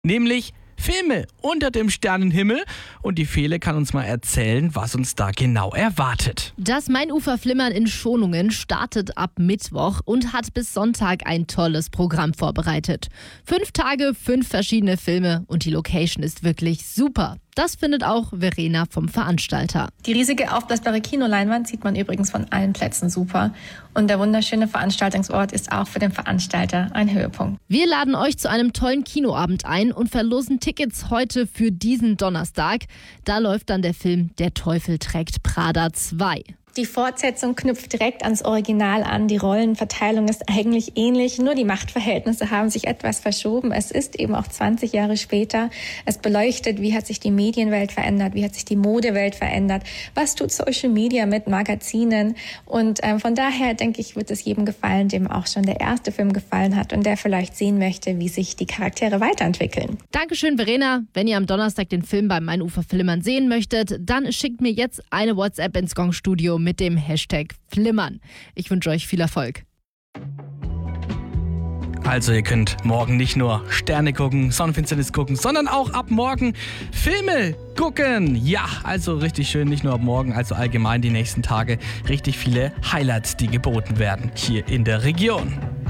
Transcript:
nämlich Filme unter dem Sternenhimmel. Und die Fele kann uns mal erzählen, was uns da genau erwartet. Das Mainufer-Flimmern in Schonungen startet ab Mittwoch und hat bis Sonntag ein tolles Programm vorbereitet. 5 Tage, 5 verschiedene Filme und die Location ist wirklich super. Das findet auch Verena vom Veranstalter. Die riesige aufblasbare Kinoleinwand sieht man übrigens von allen Plätzen super. Und der wunderschöne Veranstaltungsort ist auch für den Veranstalter ein Höhepunkt. Wir laden euch zu einem tollen Kinoabend ein und verlosen Tickets heute für diesen Donnerstag. Da läuft dann der Film Der Teufel trägt Prada 2. Die Fortsetzung knüpft direkt ans Original an. Die Rollenverteilung ist eigentlich ähnlich, nur die Machtverhältnisse haben sich etwas verschoben. Es ist eben auch 20 Jahre später. Es beleuchtet, wie hat sich die Medienwelt verändert, wie hat sich die Modewelt verändert, was tut Social Media mit Magazinen. Und von daher denke ich, wird es jedem gefallen, dem auch schon der erste Film gefallen hat und der vielleicht sehen möchte, wie sich die Charaktere weiterentwickeln. Dankeschön, Verena. Wenn ihr am Donnerstag den Film beim Mainufer-Flimmern sehen möchtet, dann schickt mir jetzt eine WhatsApp ins Gong-Studio mit dem Hashtag Flimmern. Ich wünsche euch viel Erfolg. Also ihr könnt morgen nicht nur Sterne gucken, Sonnenfinsternis gucken, sondern auch ab morgen Filme gucken. Ja, also richtig schön, nicht nur ab morgen, also allgemein die nächsten Tage richtig viele Highlights, die geboten werden hier in der Region.